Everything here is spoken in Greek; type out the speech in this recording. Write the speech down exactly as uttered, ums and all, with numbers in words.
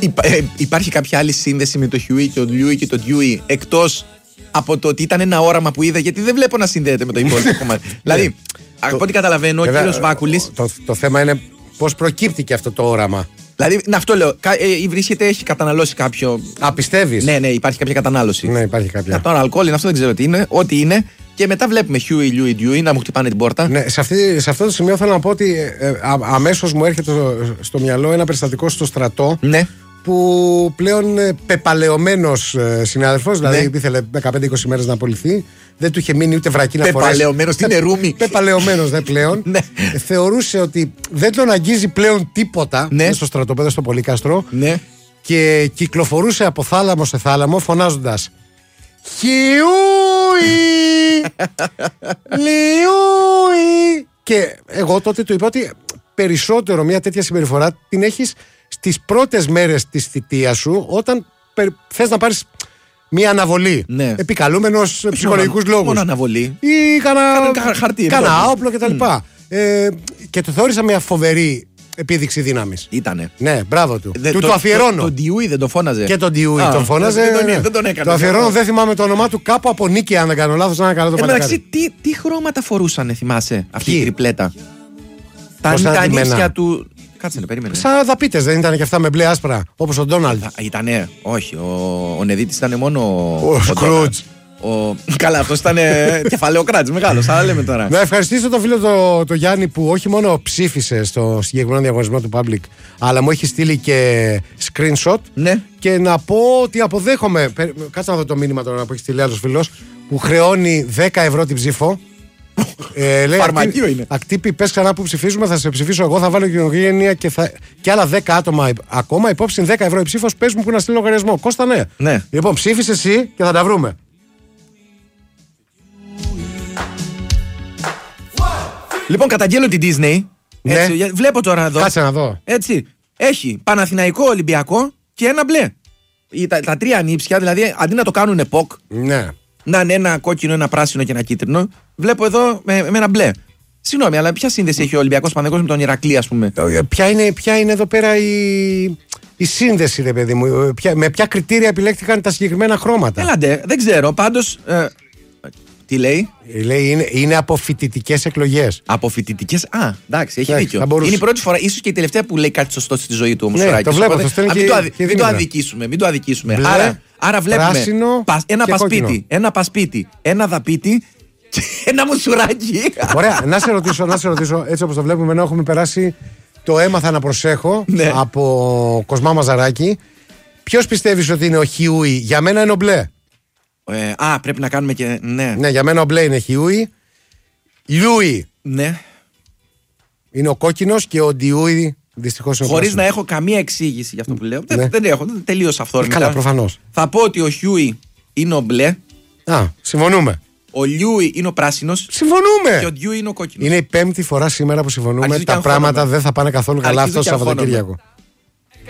Υπά, ε, υπάρχει κάποια άλλη σύνδεση με το Huey και το Louie και το Dewey εκτός από το ότι ήταν ένα όραμα που είδα, γιατί δεν βλέπω να συνδέεται με το υπόλοιπο κομμάτι. Δηλαδή, από ό,τι καταλαβαίνω, ο κύριος Βάκουλης. Το, το θέμα είναι πώς προκύπτει και αυτό το όραμα. Δηλαδή, να αυτό λέω. Ε, βρίσκεται, έχει καταναλώσει κάποιο. Α, πιστεύεις? Ναι, ναι, υπάρχει κάποια κατανάλωση. Ναι, υπάρχει κάποια. Τώρα, αλκοόλ είναι αυτό, δεν ξέρω τι είναι. Ό,τι είναι. Και μετά βλέπουμε Huey, Louie, Dewey να μου χτυπάνε την πόρτα. Ναι, σε, αυτή, σε αυτό το σημείο θέλω να πω ότι ε, αμέσως μου έρχεται στο, στο μυαλό ένα περιστατικό στο στρατό. Ναι. Που πλέον ε, πεπαλαιωμένος ε, συνάδελφος, δηλαδή ναι. ήθελε δεκαπέντε είκοσι μέρες να απολυθεί, δεν του είχε μείνει ούτε βρακή να φορέσει. Πεπαλαιωμένος, τι είναι ρούμι. Πεπαλαιωμένος δε πλέον. Ναι. ε, θεωρούσε ότι δεν τον αγγίζει πλέον τίποτα ναι. στο στρατοπέδο στο Πολύκαστρο ναι. και κυκλοφορούσε από θάλαμο σε θάλαμο φωνάζοντας Χιούι! Λιούι! Και εγώ τότε του είπα ότι περισσότερο μια τέτοια συμπεριφορά την έχεις στις πρώτες μέρες της θητείας σου, όταν θες να πάρεις μια αναβολή. Ναι. Επικαλούμενος ψυχολογικούς λόγους. Μόνο αναβολή. Ή κανένα χαρτί. Κάνα όπλο κτλ. Mm. Ε, και το θεώρησα μια φοβερή επίδειξη δύναμης. Ήτανε. Ναι, μπράβο του. Δε, του το, το αφιερώνω. Τον Dewey δεν το φώναζε. Και τον Dewey τον φώναζε. Δεν τον, δεν τον έκανε. Το αφιερώνω, δεν θυμάμαι το όνομά του. Κάπου από Νίκη, αν δεν κάνω λάθος, να κάνω το παλικάρι. Τι, τι χρώματα φορούσαν, θυμάσαι, αυτή η τριπλέτα. Τα, τα ανήψια του. Κάτσε να περίμενε. Σαν δαπίτες δεν ήταν και αυτά με μπλε άσπρα, όπως ο Ντόναλντ. Ήτανε, όχι. Ο, ο Νεδίτης ήταν μόνο. Ο Σκρούτζ. Ο... Καλά, αυτό ήταν κεφαλαιοκράτης μεγάλος, αλλά λέμε τώρα. Να ευχαριστήσω τον φίλο το, το Γιάννη που όχι μόνο ψήφισε στο συγκεκριμένο διαγωνισμό του Public, αλλά μου έχει στείλει και screenshot. Ναι. Και να πω ότι αποδέχομαι. Κάτσε να δω το μήνυμα τώρα που έχει στείλει άλλος φίλος, που χρεώνει δέκα ευρώ την ψήφο. ε, λέει, Φαρμακείο ακτή, είναι. Ακτύπη, πες ξανά που ψηφίζουμε, θα σε ψηφίσω εγώ, θα βάλω κοινωνία και, θα... και άλλα δέκα άτομα ακόμα. Υπόψη δέκα ευρώ η ψήφος, πες μου που να στείλει λογαριασμό. Κώστα, ναι. ναι. Λοιπόν, ψήφισε εσύ και θα τα βρούμε. Λοιπόν, καταγγέλω την Disney. Ναι. Έτσι, βλέπω τώρα εδώ. Κάτσε να δω. Έτσι. Έχει Παναθηναϊκό, Ολυμπιακό και ένα μπλε. Τα, τα τρία ανήψια, δηλαδή αντί να το κάνουν ποκ. Ναι. Να είναι ένα κόκκινο, ένα πράσινο και ένα κίτρινο. Βλέπω εδώ με, με ένα μπλε. Συγγνώμη, αλλά ποια σύνδεση έχει ο Ολυμπιακός Παναθηναϊκός με τον Ηρακλή, ας πούμε. Ποια είναι, ποια είναι εδώ πέρα η, η σύνδεση, ρε παιδί μου. Ποια, με ποια κριτήρια επιλέχθηκαν τα συγκεκριμένα χρώματα. Έλαντε, δεν ξέρω. Πάντως. Ε, τι λέει? Λέει είναι, είναι από φοιτητικές εκλογές. Από φοιτητικές. Α, εντάξει, έχει Άχι, δίκιο. Είναι η πρώτη φορά, ίσως και η τελευταία που λέει κάτι σωστό στη ζωή του όμως. Ναι, το βλέπω. Το α, μην, το αδι, μην το αδικήσουμε. Μην το αδικήσουμε. Μπλε, άρα, άρα βλέπουμε πράσινο πα, ένα πασπίτι, κόκκινο. ένα πασπίτι, ένα δαπίτι και ένα μουσουράκι. Ωραία, να σε ρωτήσω, να σε ρωτήσω, έτσι όπως το βλέπουμε, να έχουμε περάσει το έμαθα να προσέχω ναι. από Κοσμά Μαζαράκη. Ποιος πιστεύεις ότι είναι ο Χιούι? Για μένα είναι ο μπλε. Ε, α, πρέπει να κάνουμε και. Ναι, ναι για μένα ο μπλε είναι Χιούι. Λιούι. Ναι. Είναι ο κόκκινος και ο Ντιούι δυστυχώς είναι ο χωρίς να έχω καμία εξήγηση για αυτό που λέω. Ναι. Δεν, δεν έχω, δεν τελείωσα αυθόρμητα. Καλά, προφανώς. Θα πω ότι ο Χιούι είναι ο μπλε. Α, συμφωνούμε. Ο Λιούι είναι ο πράσινος. Συμφωνούμε. Και ο Ντιούι είναι ο κόκκινος. Είναι η πέμπτη φορά σήμερα που συμφωνούμε. Αρχίζει τα πράγματα δεν θα πάνε καθόλου καλά αυτό το Σαββατοκύριακο.